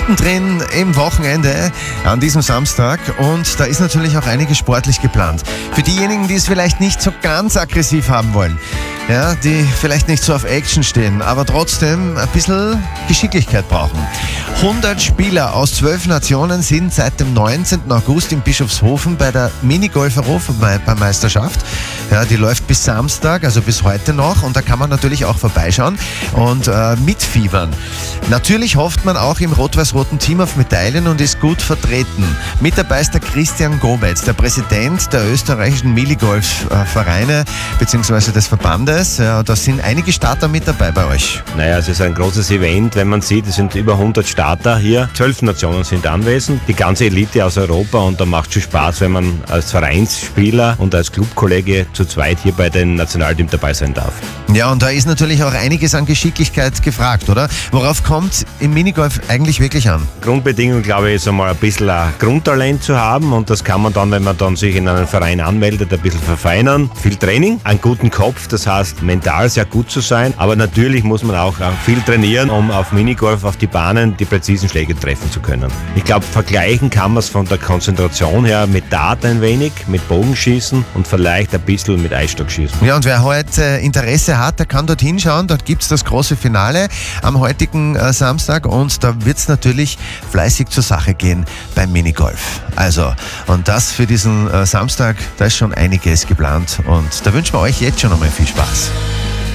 Mittendrin im Wochenende an diesem Samstag und da ist natürlich auch einiges sportlich geplant. Für diejenigen, die es vielleicht nicht so ganz aggressiv haben wollen, ja, die vielleicht nicht so auf Action stehen, aber trotzdem ein bisschen Geschicklichkeit brauchen. 100 Spieler aus 12 Nationen sind seit dem 19. August in Bischofshofen bei der Minigolf-Europameisterschaft. Ja, die läuft bis Samstag, also bis heute noch, und da kann man natürlich auch vorbeischauen und mitfiebern. Natürlich hofft man auch im rot-weiß-roten Team auf Medaillen und ist gut vertreten. Mit dabei ist der Christian Gometz, der Präsident der österreichischen Minigolf-Vereine bzw. des Verbandes. Ja, da sind einige Starter mit dabei bei euch. Naja, es ist ein großes Event, wenn man sieht, es sind über 100 Starter hier. 12 Nationen sind anwesend, die ganze Elite aus Europa, und da macht schon Spaß, wenn man als Vereinsspieler und als Clubkollege zu zweit hier bei den Nationalteam dabei sein darf. Ja, und da ist natürlich auch einiges an Geschicklichkeit gefragt, oder? Worauf kommt im Minigolf eigentlich wirklich an? Grundbedingung, glaube ich, ist einmal ein bisschen ein Grundtalent zu haben, und das kann man dann, wenn man dann sich in einen Verein anmeldet, ein bisschen verfeinern. Viel Training, einen guten Kopf, das heißt mental sehr gut zu sein, aber natürlich muss man auch viel trainieren, um auf Minigolf, auf die Bahnen, die präzisen Schläge treffen zu können. Ich glaube, vergleichen kann man es von der Konzentration her mit Dart ein wenig, mit Bogenschießen und vielleicht ein bisschen mit Eisstockschießen. Ja, und wer heute Interesse hat, der kann dort hinschauen. Dort gibt es das große Finale am heutigen Samstag und da wird es natürlich fleißig zur Sache gehen beim Minigolf. Also, und das für diesen Samstag, da ist schon einiges geplant und da wünschen wir euch jetzt schon einmal viel Spaß.